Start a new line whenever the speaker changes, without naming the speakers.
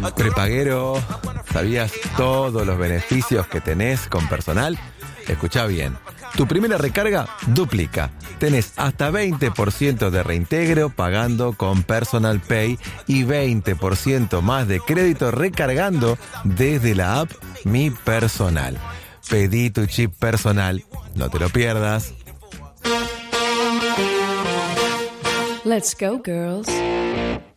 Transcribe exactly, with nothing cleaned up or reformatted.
Prepaguero, ¿sabías todos los beneficios que tenés con Personal? Escuchá bien. Tu primera recarga duplica. Tenés hasta veinte por ciento de reintegro pagando con Personal Pay y veinte por ciento más de crédito recargando desde la app Mi Personal. Pedí tu chip Personal. No te lo pierdas.
Let's go, girls.